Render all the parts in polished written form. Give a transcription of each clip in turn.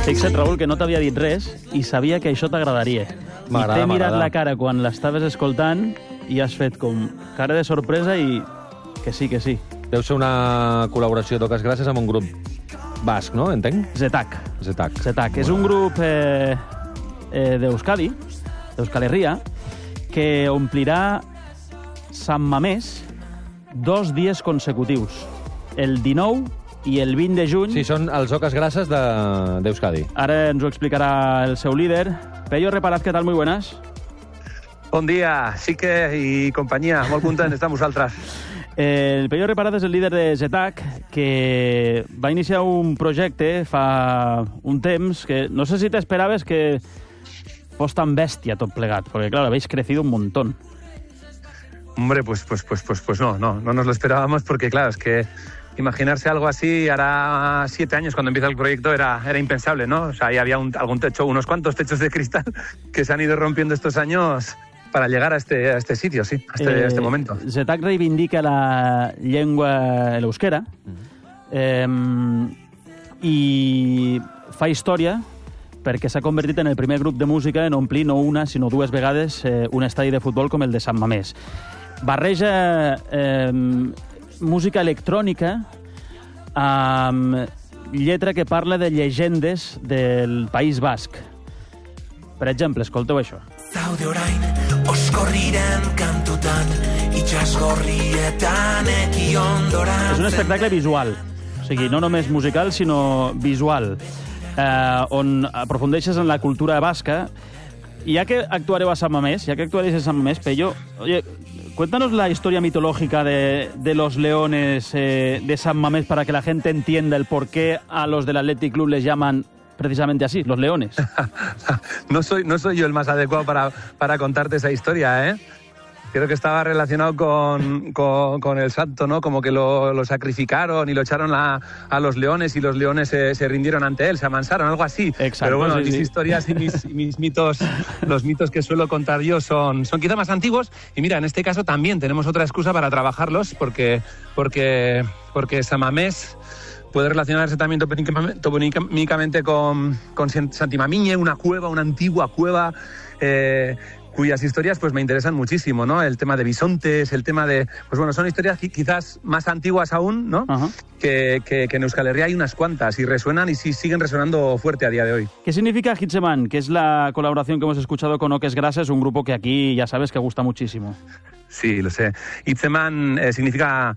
Fixa't, Raül, que no t'havia dit res i sabia que això t'agradaria. I t'he mirat la cara quan l'estaves escoltant i has fet com cara de sorpresa i que sí, que sí. Deu ser una col·laboració, toques gràcies, amb un grup basc, no? Entenc? Zetac. Zetac. És un grup d'Euskadi, d'Euskal Herria, que omplirà Sant Mamés 2 dies consecutius, el 19 i el 20 de juny. Sí, són els Oques Grasses d'Euskadi. Ara ens ho explicarà el seu líder. Pello Reparaz, què tal? Muy buenas. Bon dia, Xique i companyia. Molt content d'estar amb vosaltres. El Pello Reparaz és el líder de Zetac, que va iniciar un projecte fa un temps que no sé si t'esperaves que fos tan bèstia tot plegat, perquè, claro, habéis crecido un montón. Hombre, pues no nos lo esperábamos porque, claro, es que imaginarse algo así hará 7 años cuando empieza el proyecto era impensable, ¿no? O sea, ahí había algún techo, unos cuantos techos de cristal que se han ido rompiendo estos años para llegar a este sitio, sí, a este momento. Zetac reivindica la llengua, l'euskera, i fa història perquè s'ha convertit en el primer grup de música en omplir no una, sinó 2 vegades un estadi de futbol com el de Sant Mamés. Barreja música electrònica amb lletra que parla de llegendes del País Basc. Per exemple, escolteu això. Zaude orain, oskorriren kantutan, itsasgorrietan eki ondoran. És un espectacle visual, o sigui, no només musical, sinó visual, on aprofundeixes en la cultura basca. Y ya que actuareu a Sant Mamés, Pello, oye, cuéntanos la historia mitológica de los leones de San Mamés para que la gente entienda el por qué a los del Athletic Club les llaman precisamente así, los leones. No soy yo el más adecuado para contarte esa historia, ¿eh? Creo que estaba relacionado con el santo, ¿no? Como que lo sacrificaron y lo echaron a los leones y los leones se rindieron ante él, se amansaron, algo así. Exacto, pero bueno, sí, mis historias y mis mitos, los mitos que suelo contar yo son quizá más antiguos. Y mira, en este caso también tenemos otra excusa para trabajarlos porque San Mamés puede relacionarse también toponímicamente con Santimamiñe, una antigua cueva, cuyas historias pues me interesan muchísimo, ¿no? El tema de bisontes, el tema de... Pues bueno, son historias quizás más antiguas aún, ¿no? Uh-huh. Que en Euskal Herria hay unas cuantas y resuenan y sí siguen resonando fuerte a día de hoy. ¿Qué significa Hitzeman? Que es la colaboración que hemos escuchado con Oques Grasses, un grupo que aquí ya sabes que gusta muchísimo. Sí, lo sé. Hitzeman significa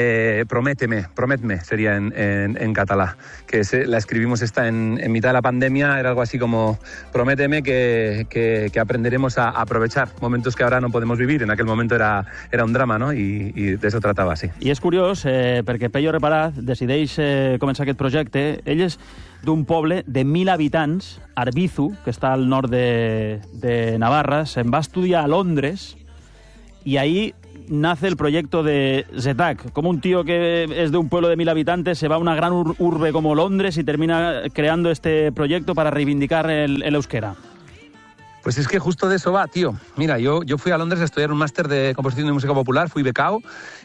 prométeme, sería en catalá. Que la escribimos en mitad de la pandemia, era algo así como prométeme que aprenderemos a aprovechar momentos que ahora no podemos vivir. En aquel momento era un drama, ¿no? Y de eso tratava, sí. I és curiós, perquè Pello Reparaz decideix començar aquest projecte. Ell és d'un poble de 1.000 habitants, Arbizu, que està al nord de Navarra. Se'n va estudiar a Londres y ahí nace el proyecto de Zetac. Como un tío que es de un pueblo de 1.000 habitantes se va a una gran urbe como Londres y termina creando este proyecto para reivindicar el euskera. Pues es que justo de eso va, tío. Mira, yo fui a Londres a estudiar un máster de composición de música popular, fui becado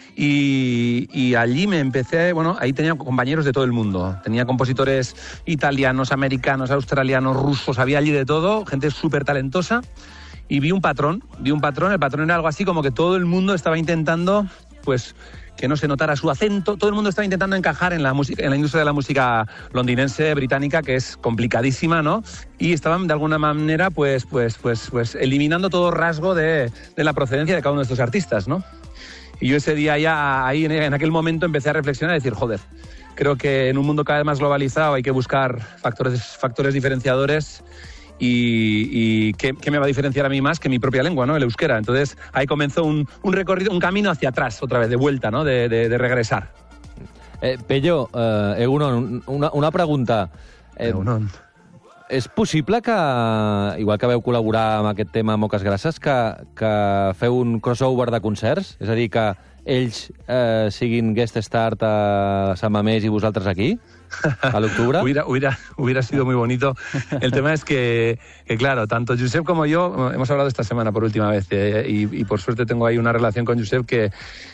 y allí me empecé, bueno, ahí tenía compañeros de todo el mundo. Tenía compositores italianos, americanos, australianos, rusos, había allí de todo, gente súper talentosa. Y vi un patrón, el patrón era algo así como que todo el mundo estaba intentando, pues, que no se notara su acento, todo el mundo estaba intentando encajar en la música, en la industria de la música londinense, británica, que es complicadísima, ¿no? Y estaban de alguna manera, pues eliminando todo rasgo de la procedencia de cada uno de estos artistas, ¿no? Y yo ese día ya, ahí en aquel momento empecé a reflexionar y decir, joder, creo que en un mundo cada vez más globalizado hay que buscar factores diferenciadores. Y ¿qué me va a diferenciar a mí más que mi propia lengua, ¿no? El euskera. Entonces ahí comenzó un recorrido, un camino hacia atrás, otra vez, de vuelta, ¿no? De regresar. Pello, Egunon, una pregunta. Egunon. És possible que, igual que veu col·laborar amb aquest tema amb Oques Grasses, que feu un crossover de concerts? És a dir, que ells siguin guest start a Sant Mamés i vosaltres aquí, a l'octubre? Hubiera sido muy bonito. El tema es que, claro, tanto Josep como yo hemos hablado esta semana por última vez y por suerte tengo ahí una relación con Josep que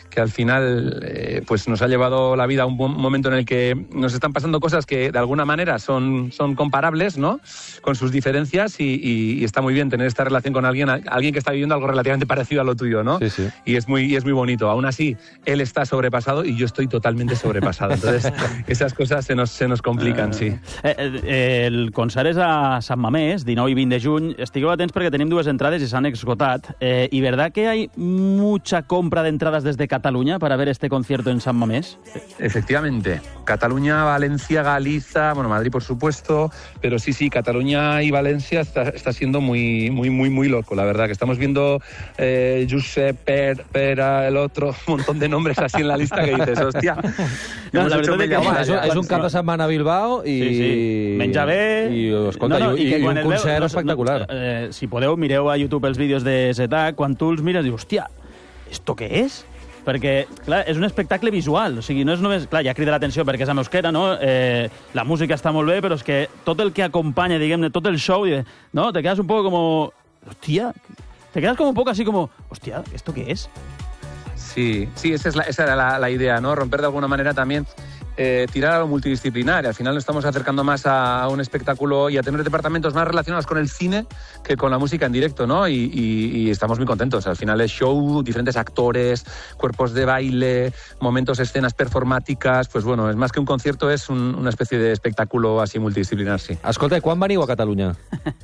que al final pues nos ha llevado la vida a un momento en el que nos están pasando cosas que de alguna manera son comparables, ¿no? Con sus diferencias y está muy bien tener esta relación con alguien que está viviendo algo relativamente parecido a lo tuyo, ¿no? Sí, sí. Y es muy bonito. Aún así, él está sobrepasado y yo estoy totalmente sobrepasado. Entonces, esas cosas se nos complican, sí. El concert és a Sant Mamés, 19 i 20 de juny. Estigueu atents perquè tenim 2 entrades i s'han esgotat. ¿Y verdad que hay mucha compra de entradas desde Cataluña para ver este concierto en San Mamés? Efectivamente. Cataluña, Valencia, Galiza, bueno, Madrid por supuesto, pero sí, Cataluña y Valencia está siendo muy loco, la verdad, que estamos viendo Josep, Pera, el otro, un montón de nombres así en la lista que dices, hòstia. No, la veritat és un cap de setmana a Bilbao i... Sí. Menja bé... I un concert espectacular. Si podeu, mireu a YouTube els vídeos de Zetac, quan tu els mires, dius, hòstia, ¿esto què és? Perquè, clar, és un espectacle visual, o sigui, no és només... Clar, ja crida l'atenció perquè és en euskera, no? La música està molt bé, però és que tot el que acompanya, diguem-ne, tot el show, no? Te quedas un poco como... Hòstia... Te quedas como un poco así como... Hòstia, ¿esto qué es? Sí, esa era la idea, ¿no? Romper de alguna manera también, tirar a lo multidisciplinar. Al final nos estamos acercando más a un espectáculo y a tener departamentos más relacionados con el cine que con la música en directo, ¿no? Y estamos muy contentos. Al final es show, diferentes actores, cuerpos de baile, momentos, escenas performáticas. Pues bueno, es más que un concierto, es una especie de espectáculo así multidisciplinar, sí. Escolta, quan veniu a Catalunya?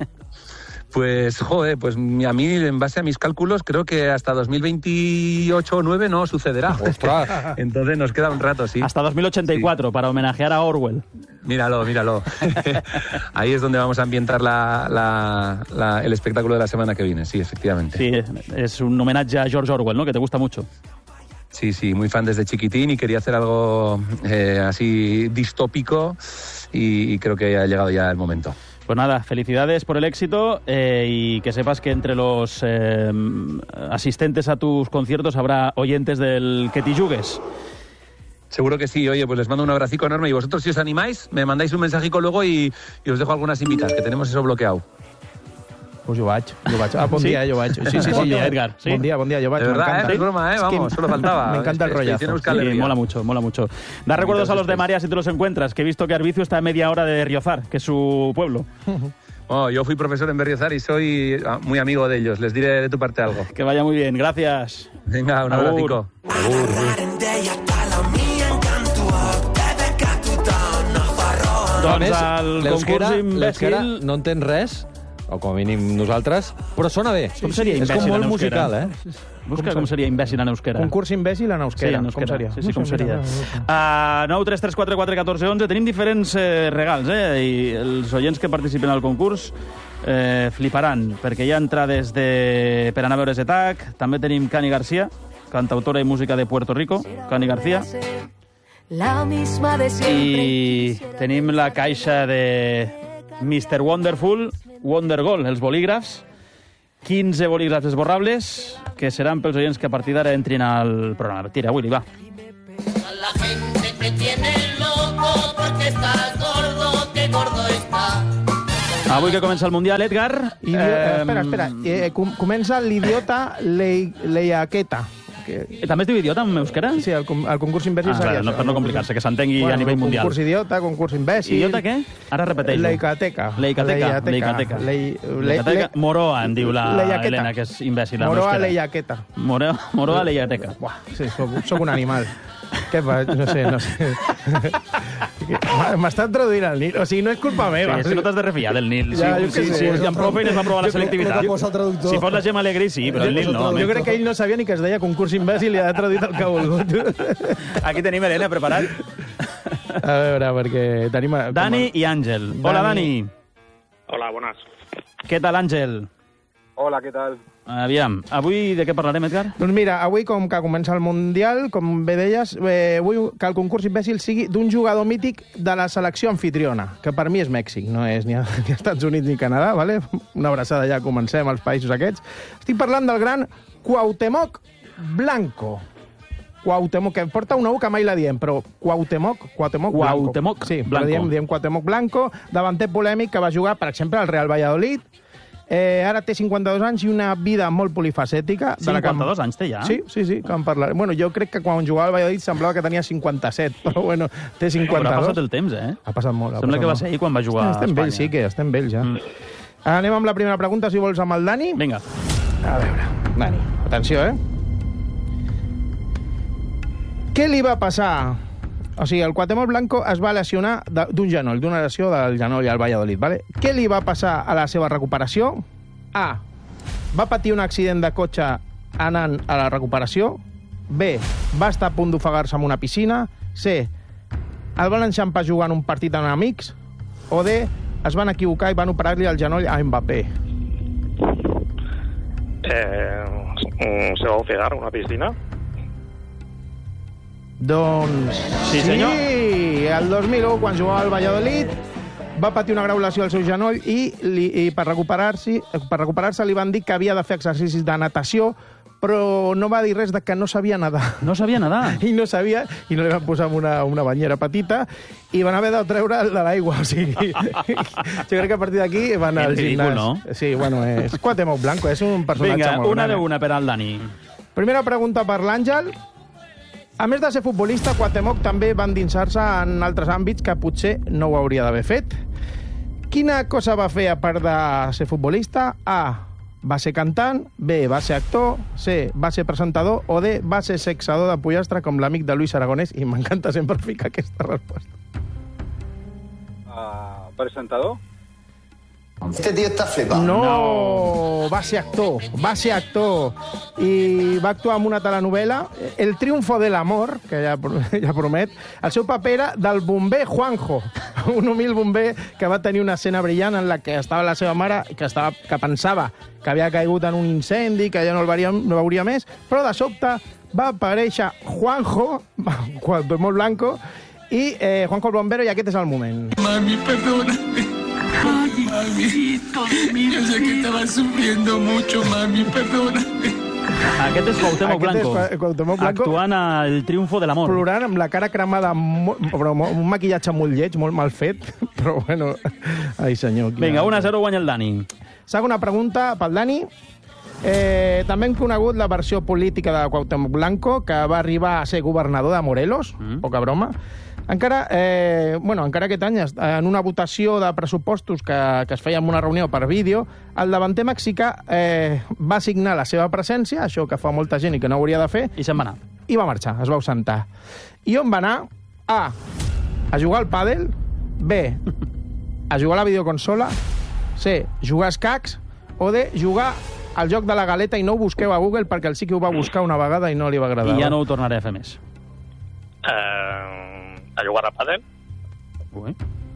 Pues, pues a mí, en base a mis cálculos, creo que hasta 2028 o 9 no sucederá. ¡Ostras! Entonces nos queda un rato, sí. Hasta 2084, sí. Para homenajear a Orwell. Míralo. Ahí es donde vamos a ambientar el espectáculo de la semana que viene, sí, efectivamente. Sí, es un homenaje a George Orwell, ¿no? Que te gusta mucho. Sí, muy fan desde chiquitín y quería hacer algo así distópico y creo que ha llegado ya el momento. Pues nada, felicidades por el éxito y que sepas que entre los asistentes a tus conciertos habrá oyentes del Que t'hi jugues. Seguro que sí. Oye, pues les mando un abracico enorme y vosotros, si os animáis, me mandáis un mensajico luego y os dejo algunas invitas, que tenemos eso bloqueado. Pues jo vaig. Bon dia, jo vaig. Sí, bon dia, Edgar. Sí. Bon dia, jo vaig. De verdad, no es broma, vamos, solo faltaba. Me encanta el rollazo. Sí, mola mucho. Da recuerdos a los de María si te los encuentras, que he visto que Arbizu está a media hora de Riozar, que es su pueblo. Yo fui profesor en Berriozar y soy muy amigo de ellos. Les diré de tu parte algo. Que vaya muy bien, gracias. Venga, un abracico. Doncs el concurs imbècil... No entens res, o com a mínim nosaltres, però sona bé. Com seria imbècil és com molt en euskera? musical, Busca com seria imbècil en euskera. Concurs imbècil en euskera. Sí, com seria? Sí, com seria. A 9 3 3 4 4 14 11 tenim diferents regals, i els oients que participen al concurs fliparan, perquè hi ha entrades per anar a veure Zetac. També tenim Cani García, cantautora i música de Puerto Rico. Cani García. I tenim la caixa de Mr. Wonderful, Wonder Gold, els bolígrafs. 15 bolígrafs esborrables que seran pels oients que a partir d'ara entrin al programa. Tira, Willy, va. La gente te tiene loco porque estás gordo, que gordo está. Avui que comença el Mundial, Edgar... Espera. Comença l'idiota Leiaqueta. També es diu idiota en euskera? Sí, el concurs imbècil seria això. Per no complicar-se, que s'entengui a nivell mundial. Concurs idiota, concurs imbècil... Idiota què? Ara repeteix-ho. Leicateca. Moroa, en diu l'Helena, que és imbècil en euskera. Moroa Leiaqueta. Moroa Leiateca. Sí, soc un animal. Què fa? No sé. M'estan traduint al Nil. O sigui, no és culpa meva. Sí, és que no t'has de refiar del Nil. Si en prou feines va provar la selectivitat. Si fos la Gemma Alegrí, sí, però el Nil no. Jo crec que ell no sabia ni que es deia concurs imbècil i ha traduït el que ha volgut. Aquí tenim Helena preparat. A veure, perquè tenim... Dani i Àngel. Hola, Dani. Hola, buenas. Què tal, Àngel? Hola, què tal? Aviam, avui de què parlarem, Edgar? Doncs mira, avui com que comença el Mundial, com bé deies, vull que el concurs imbècil sigui d'un jugador mític de la selecció anfitriona, que per mi és Mèxic, no és ni als Estats Units ni Canadà, ¿vale? Una abraçada ja, comencem als països aquests. Estic parlant del gran Cuauhtémoc Blanco. Cuauhtémoc, que porta una U que mai la diem, però Cuauhtémoc Blanco. Sí, Blanco. Diem Cuauhtémoc Blanco, davanter polèmic que va jugar, per exemple, al Real Valladolid, Ara té 52 anys i una vida molt polifacètica. 52 anys té ja? Sí, que en parlaré. Bueno, jo crec que quan jugava al Valladolid semblava que tenia 57, però bueno, té 52. Però ha passat el temps, Ha passat molt. Sembla que va ser ahir quan va jugar a Espanya. Estem vells, sí, que estem vells ja. Anem amb la primera pregunta, si vols, amb el Dani. Vinga. A veure, Dani, atenció, Què li va passar? O sigui, el Cuauhtémoc Blanco es va lesionar d'un genoll, d'una lesió del genoll al Valladolid, ¿vale? Què li va passar a la seva recuperació? A. Va patir un accident de cotxe anant a la recuperació. B. Va estar a punt d'ofegar-se en una piscina. C. El van enxampar jugant un partit amb amics. O D. Es van equivocar i van operar-li el genoll a Mbappé. ¿Se va a ofegar una piscina? Doncs... Sí, senyor. Sí, el 2001, quan jugava al Valladolid, va patir una greu lesió al seu genoll i per recuperar-se li van dir que havia de fer exercicis de natació, però no va dir res de que no sabia nedar. No sabia nedar? I no sabia, i no li van posar una banyera petita, i van haver de treure'l de l'aigua. O sigui, jo crec que a partir d'aquí van al gimnàs. No? Sí, bueno, és Cuauhtémoc Blanco, és un personatge Vinga, molt una gran. d'una per al Dani. Primera pregunta per l'Àngel. A més de ser futbolista, Cuauhtémoc també va endinsar-se en altres àmbits que potser no ho hauria d'haver fet. Quina cosa va fer a part de ser futbolista? A. Va ser cantant. B. Va ser actor. C. Va ser presentador. O D. Va ser sexador de pollastre com l'amic de Luis Aragonès. I m'encanta sempre ficar aquesta resposta. ¿Presentador? Este tío está flipado. No, va ser actor, i va actuar en una telenovela, El triunfo del amor, que ja promet. El seu paper era del bomber Juanjo, un humil bomber que va tenir una escena brillant en la que estava la seva mare, que pensava que havia caigut en un incendi, que ja no el veuria més, però de sobte va aparèixer Juanjo, Cuauhtémoc Blanco, i Juanjo el bombero, i aquest és el moment. Mami, perdóname. Mami, yo sé que estabas sufriendo mucho, mami, perdóname. Aquest és Cuauhtémoc Blanco. Cuauhtémoc Blanco actuant a El triunfo de l'amor. Plorant amb la cara cremada, però un maquillatge molt lleig, molt mal fet, però bueno... Ai, senyor. Vinga, 1-0 guanya el Dani. Segona pregunta pel Dani. També hem conegut la versió política de Cuauhtémoc Blanco, que va arribar a ser governador de Morelos, poca broma. Encara aquest any, en una votació de pressupostos que es feia en una reunió per vídeo, el davanter mexicà va signar la seva presència, això que fa molta gent i que no hauria de fer, I se'n va anar. I va marxar, es va ausentar. I on va anar? A jugar al pàdel. B. A jugar a la videoconsola. C. Jugar a escacs. O D. Jugar al joc de la galeta, i no ho busqueu a Google perquè el sí que ho va buscar una vegada i no li va agradar. I ja no ho tornaré a fer més. ¿A jugar a pádel? Ui.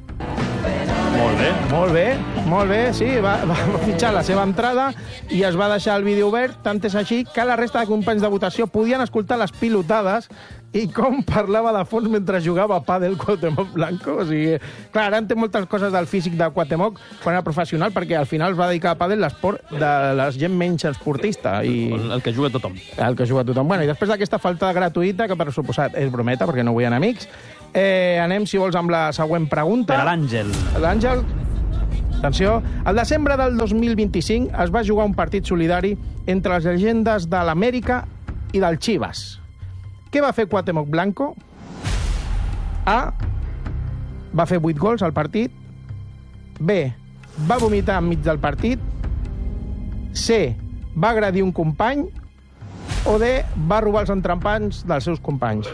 Molt bé, sí, va fitxar la seva entrada i es va deixar el vídeo obert, tant és així que la resta de companys de votació podien escoltar les pilotades i com parlava de fons mentre jugava a pàdel Cuauhtémoc Blanco. O sigui, clar, ara en té moltes coses del físic de Cuauhtémoc quan era professional, perquè al final es va dedicar a pàdel l'esport de la gent menys esportista. El que juga tothom. El que juga tothom. Bueno, i després d'aquesta falta gratuïta, que per suposat és brometa, perquè no vull anar amics, anem, si vols, amb la següent pregunta. Per a l'Àngel. L'Àngel, atenció. Al desembre del 2025 es va jugar un partit solidari entre les llegendes de l'Amèrica i del Chivas. Què va fer Cuauhtémoc Blanco? A. Va fer 8 gols al partit. B. Va vomitar enmig del partit. C. Va agredir un company. O D. Va robar els entrepans dels seus companys.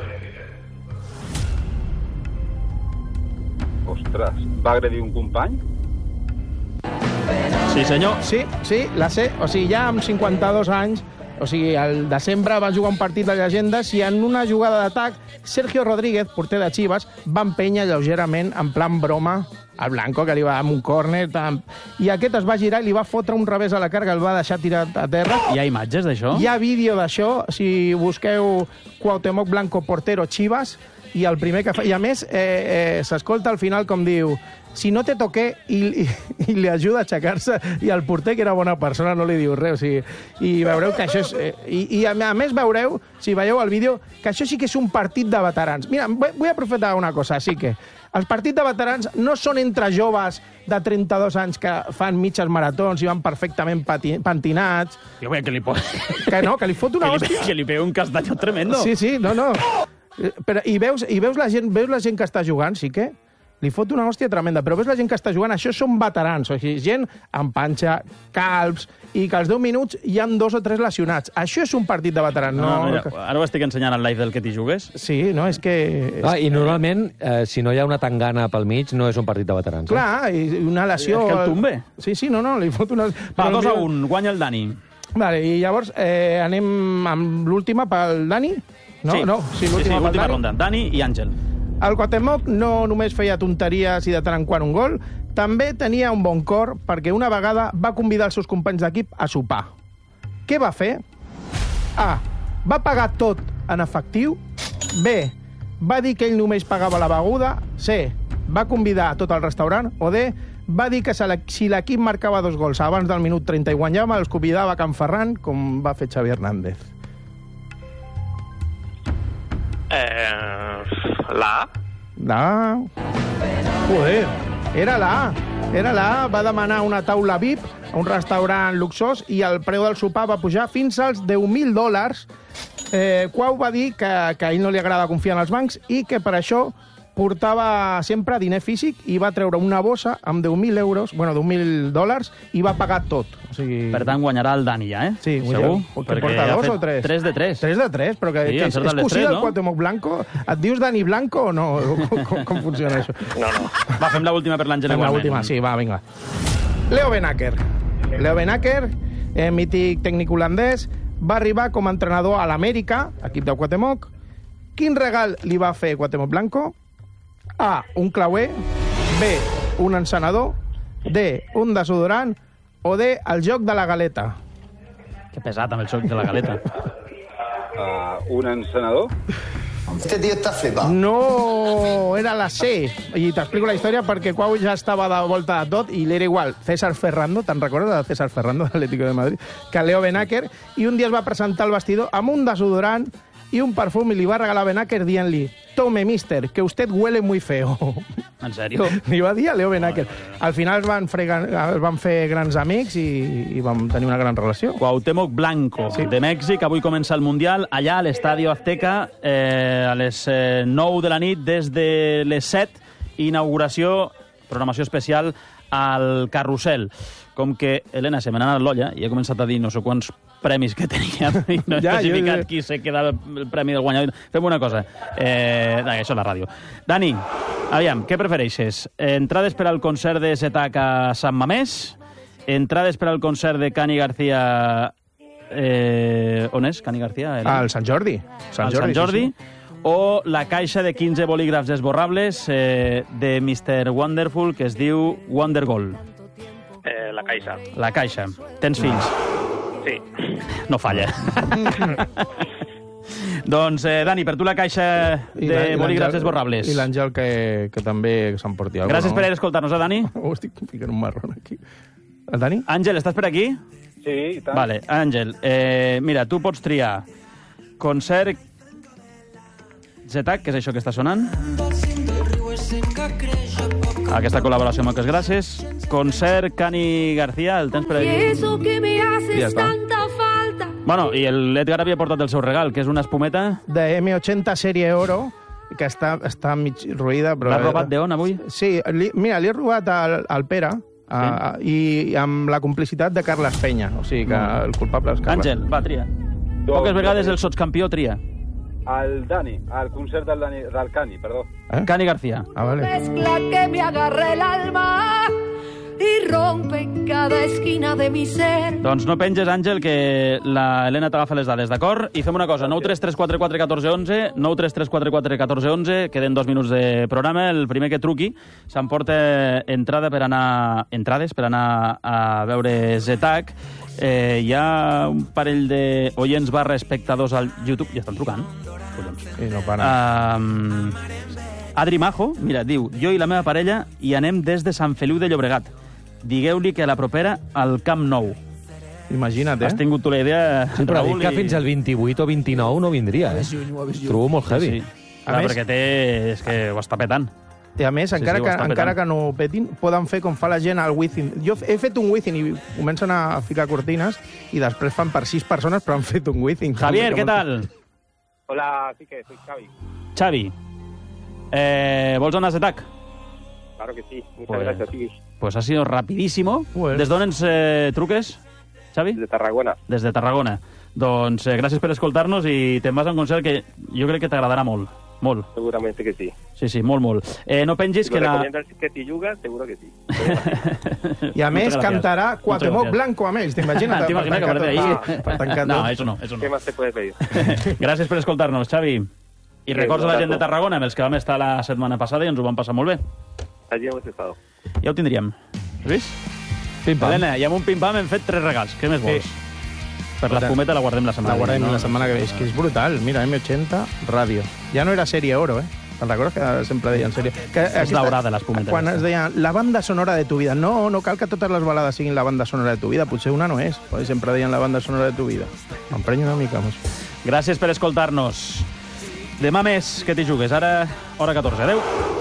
Ostres, va agredir un company? Sí, senyor. Sí, la C. O sigui, ja amb 52 anys, o sigui, al desembre va jugar un partit de llegendes i en una jugada d'atac, Sergio Rodríguez, porter de Chivas, va empènyer lleugerament, en plan broma, al Blanco, que li va amb un córner, i aquest es va girar i li va fotre un revés a la cara, que el va deixar tirat a terra. Hi ha imatges d'això? Hi ha vídeo d'això, si busqueu Cuauhtémoc Blanco portero Chivas, i el primer que fa... I a més, s'escolta al final com diu: si no te toqué, i li ajuda a aixecar-se, i el porter, que era bona persona, no li diu res. O sigui, i veureu que això és... I a més veureu, si veieu el vídeo, que això sí que és un partit de veterans. Mira, vull aprofitar una cosa, sí que... Els partits de veterans no són entre joves de 32 anys que fan mitges maratons i van perfectament pentinats. Jo veig que li pot... Que no, que li fot una hòstia. Que li pega un castanyot tremendo. Sí, no. Però, i veus la gent que està jugant, sí que li fot una hòstia tremenda, però veus la gent que està jugant, això són veterans, o sigui, gent amb panxa, calbs, i que als 10 minuts hi ha 2 o 3 lesionats. Això és un partit de veterans. Mira, ara ho estic ensenyant al live del que t'hi jugues. Sí, no, és que... I normalment, si no hi ha una tangana pel mig, no és un partit de veterans. Clar, i una lesió... És que el tombe. Sí, no, li fot una... Va, 2-1, guanya el Dani. Vale, i llavors anem amb l'última pel Dani? No, sí, l'última pel última Dani. ronda. Dani i Àngel. El Cuauhtémoc no només feia tonteries i de tant en quant un gol, també tenia un bon cor perquè una vegada va convidar els seus companys d'equip a sopar. Què va fer? A. Va pagar tot en efectiu. B. Va dir que ell només pagava la beguda. C. Va convidar a tot el restaurant. O D. Va dir que si l'equip marcava 2 gols abans del minut 30 i guanyava, els convidava a Can Ferran, com va fer Xavi Hernández. La La... Joder, era la A. Va demanar una taula VIP a un restaurant luxós i el preu del sopar va pujar fins als $10.000. Cuau va dir que a ell no li agrada confiar en els bancs i que per això portava sempre diner físic i va treure una bossa amb $10.000 i va pagar tot. O sigui... Per tant, guanyarà el Dani ja, eh? Sí, segur. Que porta 2 o 3? 3 de 3. 3 de 3, però que sí, és cosí del Cuauhtémoc Blanco? Et dius Dani Blanco o no? Com funciona això? No. Va, fem l'última per l'Àngel. Fem l'última, sí, va, vinga. Leo Benaker. Leo Benaker, mític tècnic holandès, va arribar com a entrenador a l'Amèrica, equip del Cuauhtémoc. Quin regal li va fer Cuauhtémoc Blanco? A. Un clauer. B. Un encenedor. D. Un desodorant. O D. El joc de la galeta. Que pesat amb el joc de la galeta. Un encenedor. Este tío está flipado. No, era la C. I t'explico la història perquè Cuau ja estava de volta de tot i l'era igual. César Ferrando, te'n recordes de César Ferrando, de l'Atlético de Madrid? Que Leo Benaker. I un dia es va presentar al vestidor amb un desodorant i un perfum i li va regalar a Benaker dient-li: tome, mister, que usted huele muy feo. En sèrio? Li va dir a Leo Benaker. Al final es van fer grans amics i vam tenir una gran relació. Cuauhtémoc Blanco, sí. De Mèxic. Avui comença el Mundial allà a l'Estadio Azteca a les 9 de la nit des de les 7. Inauguració, programació especial al Carrusel. Com que, Helena, se me n'ha anat l'olla i he començat a dir no sé quants premis que teníem i no he especificat qui se queda el premi del guanyador. Fem una cosa. Això és la ràdio. Dani, aviam, què prefereixes? Entrades per al concert de Zetac a Sant Mamés? Entrades per al concert de Cani García... on és Cani García? Al Sant Jordi. Sant Jordi. Sí. O la caixa de 15 bolígrafs esborrables de Mr. Wonderful que es diu Wonder Gold. La caixa. La caixa. Tens fills? Sí. No falla. Doncs, Dani, per tu la caixa de bolígrafs esborrables. I l'Àngel que també s'emporti alguna cosa. Gràcies per escoltar-nos, Dani. Estic ficant un marrón aquí. El Dani? Àngel, estàs per aquí? Sí, i tant. Vale, Àngel, mira, tu pots triar concert Zetac, que és això que està sonant. Aquesta col·laboració, moltes gràcies. Concert Cani García, el tens per allà. Ja està. Bueno, i l'Edgar havia portat el seu regal, que és una espumeta. De M80 sèrie Oro, que està mig ruïda. L'has robat d'on, avui? Sí, mira, li he robat al Pere, i amb la complicitat de Carles Peña. O sigui que el culpable és Carles. Àngel, va, tria. Poques vegades el sotscampió tria. El Dani, el concert del Cani, perdó. Cani García. Ah, vale. Mezcla que me agarra el alma y rompe cada esquina de mi ser. Doncs no penges, Àngel, que la Helena t'agafa les dades, d'acord? I fem una cosa, 933441411, 933441411, queden 2 minuts de programa. El primer que truqui s'emporta entrades per anar a veure Zetac. Hi ha un parell d'oients / espectadors al YouTube. Ja estan trucant. Sí, no paren. Adri Majo, mira, diu: jo i la meva parella hi anem des de Sant Feliu de Llobregat. Digueu-li que a la propera al Camp Nou. Imagina't, Has tingut tu la idea, Sí, però Raül, dic que fins al 28 o 29 no vindria, eh? Trobo molt heavy. Sí. Clar, perquè és que ho està petant. I a més, encara que no ho petin, poden fer com fa la gent al Wizzing. Jo he fet un Wizzing i comencen a ficar cortines i després fan per 6 persones, però han fet un Wizzing. Javier, ¿qué tal? Hola, sí que soy Xavi. Xavi, ¿vols donar Zetac? Claro que sí, muchas gracias, sí. Pues ha sido rapidísimo. Pues... Des d'on ens truques, Xavi? De Tarragona. Des de Tarragona. Doncs gràcies per escoltar-nos i te'n vas a un concert que jo crec que t'agradarà molt. Molt. Seguramente que sí. Sí, sí, molt, molt. No pengis si que la... que t'hi jugues, seguro que sí. I a més cantarà Cuauhtémoc Blanco amb ells, t'imagines? T'imagines que aparece ahí? Per tancar tot. No, eso no. Què més te puede pedir? Gràcies per escoltar-nos, Xavi. I records a la gent de Tarragona, amb els que vam estar la setmana passada i ens ho vam passar molt bé. Allí hemos estado. Ja ho tindríem. Has vist? Pim-pam. Helena, i amb un pim-pam hem fet 3 regals. Què més vols? Per l'espumeta la guardem la setmana que ve. La guardem la setmana que ve. És que és brutal. Mira, M80, ràdio. Ja no era sèrie oro, Te'n recordes que sempre deien sèrie? És daurada l'espumeta. Quan es deia la banda sonora de tu vida. No cal que totes les balades siguin la banda sonora de tu vida. Potser una no és. Sempre deien la banda sonora de tu vida. M'emprenyo una mica. Gràcies per escoltar-nos. Demà més que t'hi jugues. Ara, hora 14. Adéu.